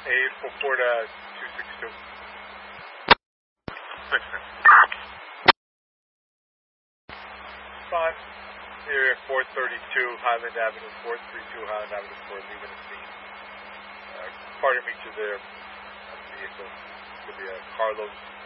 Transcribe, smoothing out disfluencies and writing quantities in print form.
844 262. Listen. Fine. Area 432 Highland Avenue, 432 Highland Avenue for leaving the scene. Pardon me to their vehicle. Could be a Carlos